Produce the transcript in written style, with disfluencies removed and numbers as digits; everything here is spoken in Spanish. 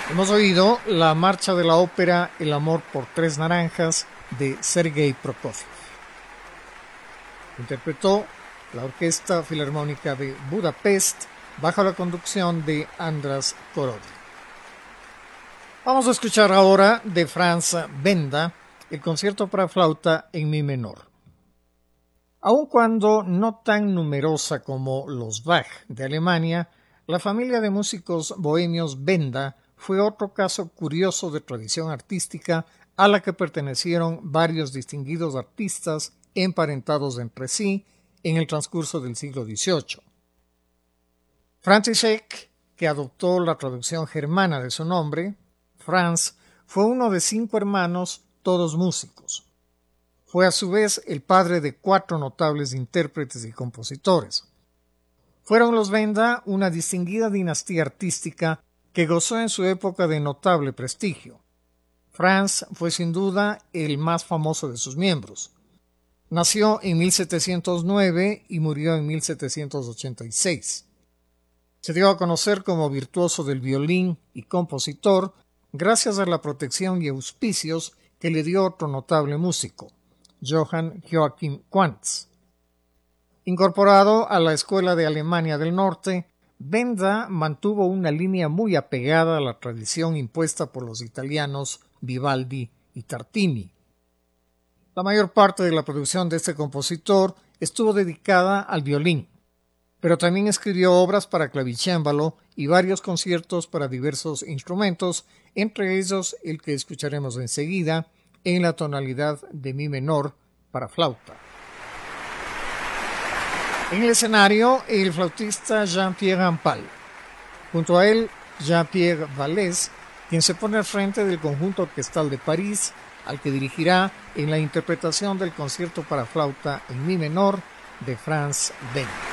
Hemos oído la marcha de la ópera El amor por tres naranjas de Sergei Prokofiev. Interpretó la Orquesta Filarmónica de Budapest bajo la conducción de András Korolyk. Vamos a escuchar ahora de Franz Benda el concierto para flauta en mi menor. Aun cuando no tan numerosa como los Bach de Alemania, la familia de músicos bohemios Benda fue otro caso curioso de tradición artística a la que pertenecieron varios distinguidos artistas emparentados entre sí en el transcurso del siglo XVIII. František, que adoptó la traducción germana de su nombre, Franz, fue uno de 5 hermanos, todos músicos. Fue a su vez el padre de 4 notables intérpretes y compositores. Fueron los Benda una distinguida dinastía artística que gozó en su época de notable prestigio. Franz fue sin duda el más famoso de sus miembros. Nació en 1709 y murió en 1786. Se dio a conocer como virtuoso del violín y compositor gracias a la protección y auspicios que le dio otro notable músico, Johann Joachim Quantz. Incorporado a la Escuela de Alemania del Norte, Benda mantuvo una línea muy apegada a la tradición impuesta por los italianos Vivaldi y Tartini. La mayor parte de la producción de este compositor estuvo dedicada al violín, pero también escribió obras para clavicémbalo y varios conciertos para diversos instrumentos, entre ellos el que escucharemos enseguida en la tonalidad de mi menor para flauta. En el escenario, el flautista Jean-Pierre Rampal. Junto a él, Jean-Pierre Vallès, quien se pone al frente del conjunto orquestal de París, al que dirigirá en la interpretación del concierto para flauta en mi menor de Franz Benda.